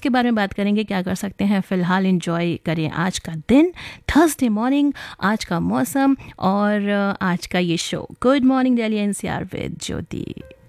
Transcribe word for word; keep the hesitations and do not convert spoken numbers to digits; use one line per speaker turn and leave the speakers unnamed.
के बारे में बात करेंगे, क्या कर सकते हैं। फ़िलहाल एंजॉय करें आज का दिन, थर्सडे मॉर्निंग, आज का मौसम और आज का ये show good morning Delhi NCR with Jyoti.